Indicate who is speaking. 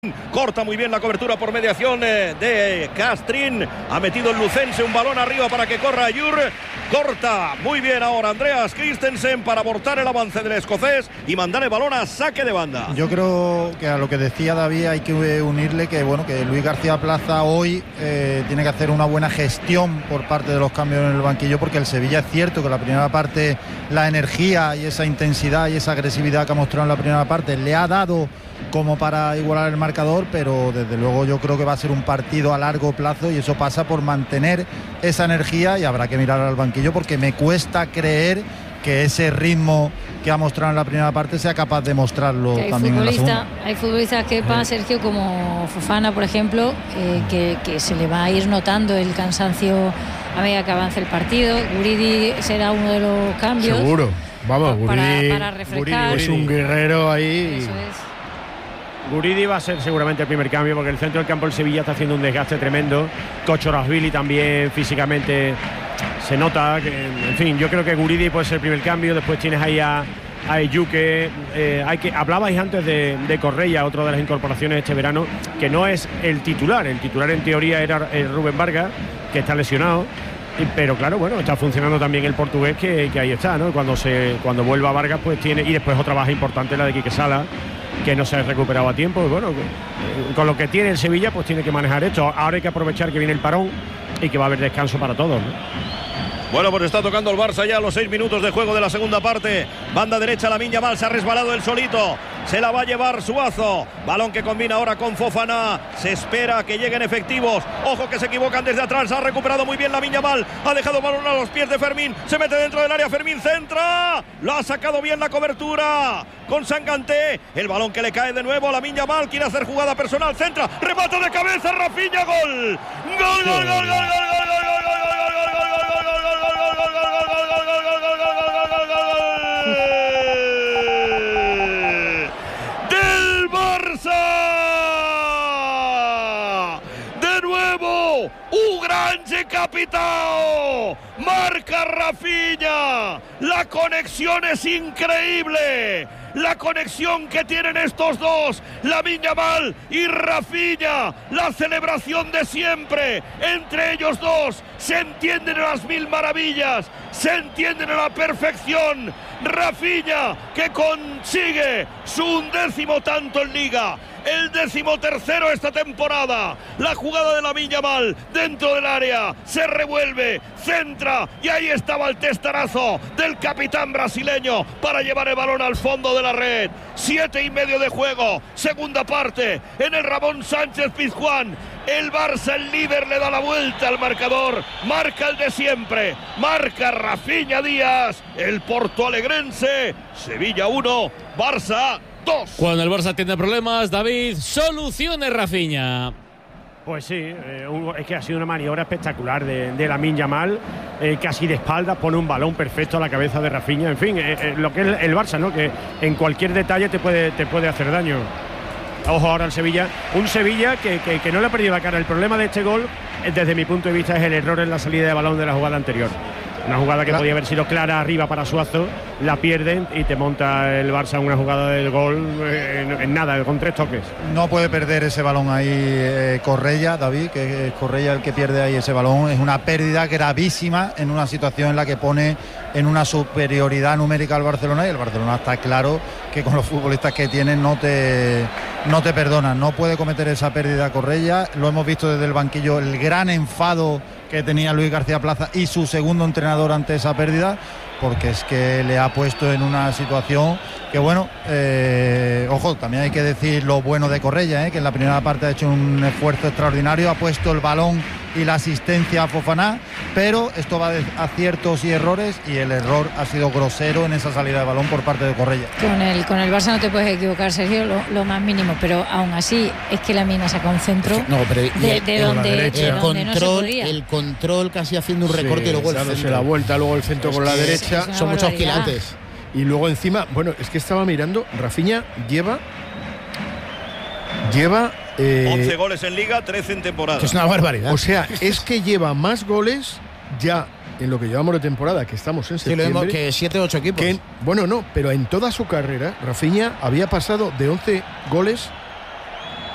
Speaker 1: Corta muy bien la cobertura por mediación de Castrín. Ha metido el lucense un balón arriba para que corra Ayur. Corta muy bien ahora Andreas Christensen para abortar el avance del escocés y mandar el balón a saque de banda.
Speaker 2: Yo creo que a lo que decía David hay que unirle que que Luis García Plaza hoy tiene que hacer una buena gestión por parte de los cambios en el banquillo, porque el Sevilla es cierto que la primera parte, la energía y esa intensidad y esa agresividad que ha mostrado en la primera parte le ha dado como para igualar el marcador, pero desde luego yo creo que va a ser un partido a largo plazo y eso pasa por mantener esa energía, y habrá que mirar al banquillo porque me cuesta creer que ese ritmo que ha mostrado en la primera parte sea capaz de mostrarlo también en la segunda.
Speaker 3: Hay futbolistas que Sergio, como Fofana, por ejemplo, que se le va a ir notando el cansancio a medida que avance el partido. Guridi será uno de los cambios.
Speaker 4: Seguro, vamos,
Speaker 3: para refrescar.
Speaker 4: Guridi es un guerrero ahí.
Speaker 3: Eso es.
Speaker 5: Guridi va a ser seguramente el primer cambio, porque el centro del campo del Sevilla está haciendo un desgaste tremendo. Kochorazvili también físicamente se nota que, en fin, yo creo que Guridi puede ser el primer cambio. Después tienes ahí a Ejuke. Hablabais antes de Correia, otra de las incorporaciones este verano, que no es el titular. El titular en teoría era Rubén Vargas, que está lesionado. Pero claro, bueno, está funcionando también el portugués, que ahí está, ¿no? Cuando vuelva Vargas, pues tiene, y después otra baja importante, la de Quique Sala, que no se ha recuperado a tiempo. Y bueno, con lo que tiene el Sevilla, pues tiene que manejar esto. Ahora hay que aprovechar que viene el parón y que va a haber descanso para todos, ¿no?
Speaker 1: Bueno, pues está tocando el Barça ya a los 6 minutos de juego de la segunda parte. Banda derecha, Lamine Yamal se ha resbalado él solito. Se la va a llevar Suazo. Balón que combina ahora con Fofana. Se espera que lleguen efectivos. Ojo que se equivocan desde atrás. Ha recuperado muy bien Lamine Yamal. Ha dejado balón a los pies de Fermín. Se mete dentro del área. Fermín centra. Lo ha sacado bien la cobertura con Sanganté. El balón que le cae de nuevo a Lamine Yamal. Quiere hacer jugada personal. Centra. Remate de cabeza. Rafinha. Gol. Gol, gol, gol, gol, gol, gol, gol, gol. Del Barça, de nuevo un grande capitao, marca Rafinha. La conexión es increíble, la conexión que tienen estos dos, Lamine Yamal y Rafinha, la celebración de siempre entre ellos dos. Se entienden a las mil maravillas, se entienden a la perfección. Rafinha, que consigue su 11º tanto en Liga, el 13º esta temporada. La jugada de Lamine Yamal dentro del área, se revuelve, centra, y ahí estaba el testarazo del capitán brasileño para llevar el balón al fondo de la red. 7:30 de juego, segunda parte, en el Ramón Sánchez Pizjuán. El Barça, el líder, le da la vuelta al marcador. Marca el de siempre, marca Rafinha Díaz, el portoalegrense. Sevilla 1, Barça 2.
Speaker 6: Cuando el Barça tiene problemas, David, solucione Rafinha.
Speaker 5: Pues sí, es que ha sido una maniobra espectacular de Lamine Yamal, casi de espaldas, pone un balón perfecto a la cabeza de Rafinha. En fin, lo que es el Barça, ¿no? Que en cualquier detalle te puede hacer daño. Ojo ahora al Sevilla, un Sevilla que no le ha perdido la cara. El problema de este gol, desde mi punto de vista, es el error en la salida de balón de la jugada anterior. Una jugada que podía haber sido clara arriba para Suazo, la pierden y te monta el Barça una jugada del gol en nada, con 3 toques.
Speaker 2: No puede perder ese balón ahí Correia, David, que es Correia el que pierde ahí ese balón. Es una pérdida gravísima en una situación en la que pone en una superioridad numérica al Barcelona, y el Barcelona está claro que con los futbolistas que tiene no te perdonan. No puede cometer esa pérdida Correia. Lo hemos visto desde el banquillo, el gran enfado que tenía Luis García Plaza y su segundo entrenador ante esa pérdida, porque es que le ha puesto en una situación que, bueno, ojo, también hay que decir lo bueno de Correia, que en la primera parte ha hecho un esfuerzo extraordinario, ha puesto el balón y la asistencia a Fofana, pero esto va de aciertos y errores, y el error ha sido grosero en esa salida de balón por parte de Correia.
Speaker 3: Con el Barça no te puedes equivocar, Sergio, lo más mínimo, pero aún así es que la mina sacó un centro donde no se podía.
Speaker 7: El control casi haciendo un recorte, y luego el centro.
Speaker 4: La vuelta, luego el centro con la derecha.
Speaker 7: Son muchos quilates.
Speaker 4: Y luego encima, bueno, es que estaba mirando, Rafinha lleva
Speaker 1: 11 goles en Liga, 13 en temporada.
Speaker 7: Que es una barbaridad.
Speaker 4: O sea, es que lleva más goles ya en lo que llevamos de temporada, que estamos en septiembre.
Speaker 7: Sí, lo vemos que 7 o 8 equipos.
Speaker 4: Bueno, no, pero en toda su carrera, Rafinha había pasado de 11 goles